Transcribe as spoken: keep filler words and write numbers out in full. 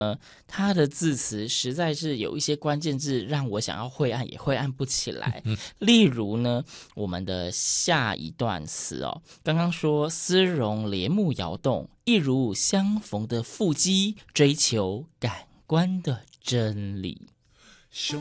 它的字词实在是有一些关键字让我想要会按也会按不起来。例如呢，我们的下一段词哦，刚刚说丝绒帘幕摇动，一如相逢的腹肌，追求感官的真理。